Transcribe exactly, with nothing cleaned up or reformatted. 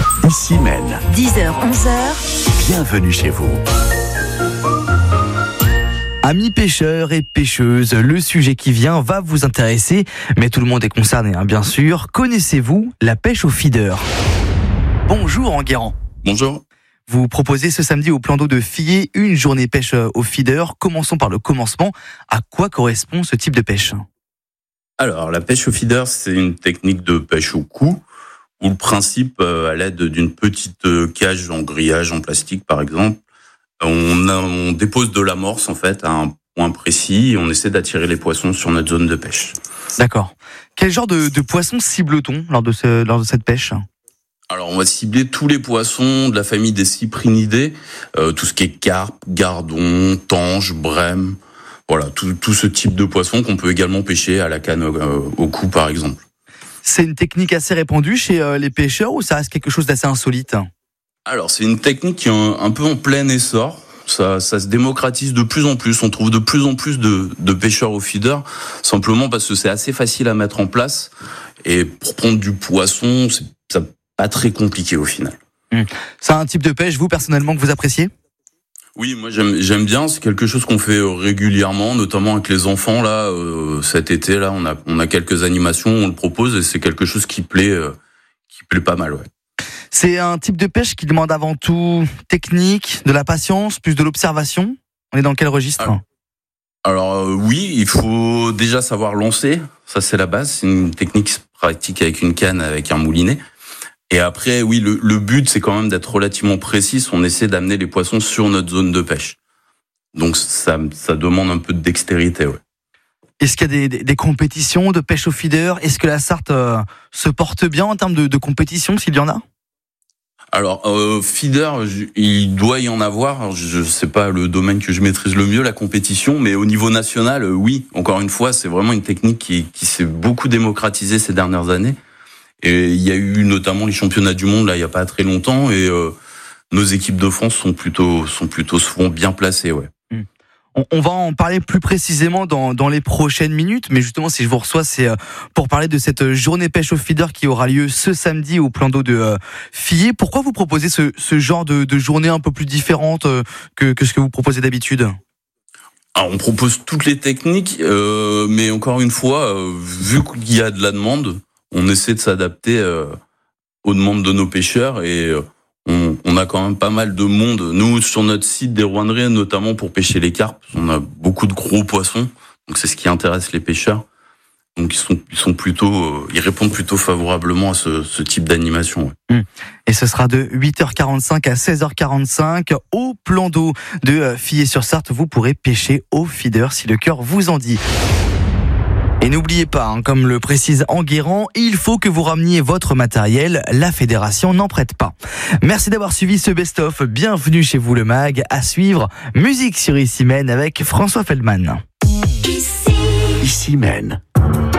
Ici Maine. dix heures, onze heures. Bienvenue chez vous. Amis pêcheurs et pêcheuses, le sujet qui vient va vous intéresser, mais tout le monde est concerné, hein, bien sûr. Connaissez-vous la pêche au feeder ? Bonjour Enguerrand. Bonjour. Vous proposez ce samedi au plan d'eau de Fillet une journée pêche au feeder. Commençons par le commencement. À quoi correspond ce type de pêche ? Alors, la pêche au feeder, c'est une technique de pêche au coup, où le principe, à l'aide d'une petite cage en grillage en plastique par exemple, on, a, on dépose de l'amorce en fait à un point précis et on essaie d'attirer les poissons sur notre zone de pêche. D'accord. Quel genre de, de poisson cible-t-on lors de, ce, lors de cette pêche ? Alors, on va cibler tous les poissons de la famille des cyprinidés, euh, tout ce qui est carpe, gardon, tange, brème, voilà, tout, tout ce type de poisson qu'on peut également pêcher à la canne euh, au cou par exemple. C'est une technique assez répandue chez euh, les pêcheurs ou ça reste quelque chose d'assez insolite ? Alors, c'est une technique qui est un, un peu en plein essor. Ça, ça se démocratise de plus en plus. On trouve de plus en plus de, de pêcheurs au feeder, simplement parce que c'est assez facile à mettre en place. Et pour prendre du poisson, c'est ça, pas très compliqué au final. Mmh. C'est un type de pêche, vous, personnellement, que vous appréciez ? Oui, moi j'aime, j'aime bien. C'est quelque chose qu'on fait régulièrement, notamment avec les enfants. Là, euh, cet été, là, on a, on a quelques animations, on le propose et c'est quelque chose qui plaît, euh, qui plaît pas mal, ouais. C'est un type de pêche qui demande avant tout technique, de la patience, plus de l'observation. On est dans quel registre ? Alors, alors euh, oui, il faut déjà savoir lancer. Ça, c'est la base. C'est une technique qui se pratique avec une canne, avec un moulinet. Et après, oui, le, le but, c'est quand même d'être relativement précis. On essaie d'amener les poissons sur notre zone de pêche. Donc, ça, ça demande un peu de dextérité, ouais. Est-ce qu'il y a des, des, des compétitions de pêche au feeder ? Est-ce que la Sarthe euh, se porte bien en termes de, de compétition, s'il y en a ? Alors, euh, feeder, il doit y en avoir. Alors, je sais pas le domaine que je maîtrise le mieux, la compétition, mais au niveau national, euh, oui. Encore une fois, c'est vraiment une technique qui, qui s'est beaucoup démocratisée ces dernières années. Et il y a eu notamment les championnats du monde là, il y a pas très longtemps, et euh, nos équipes de France sont plutôt, sont plutôt souvent bien placées, ouais. On va en parler plus précisément dans, dans les prochaines minutes, mais justement, si je vous reçois, c'est pour parler de cette journée pêche au feeder qui aura lieu ce samedi au plan d'eau de euh, Fillet. Pourquoi vous proposez ce, ce genre de, de journée un peu plus différente que, que ce que vous proposez d'habitude ? Alors, on propose toutes les techniques, euh, mais encore une fois, euh, vu qu'il y a de la demande, on essaie de s'adapter euh, aux demandes de nos pêcheurs et euh, On, on a quand même pas mal de monde. Nous, sur notre site des Rouenneries, notamment pour pêcher les carpes, on a beaucoup de gros poissons. Donc, c'est ce qui intéresse les pêcheurs. Donc, ils sont, ils sont plutôt, euh, ils répondent plutôt favorablement à ce, ce type d'animation. Ouais. Et ce sera de huit heures quarante-cinq à seize heures quarante-cinq au plan d'eau de Fillet-sur-Sarthe. Vous pourrez pêcher au feeder si le cœur vous en dit. Et n'oubliez pas, hein, comme le précise Enguerrand, il faut que vous rameniez votre matériel. La fédération n'en prête pas. Merci d'avoir suivi ce best-of. Bienvenue chez vous le mag. À suivre, musique sur Ici Maine avec François Feldman. Ici Maine.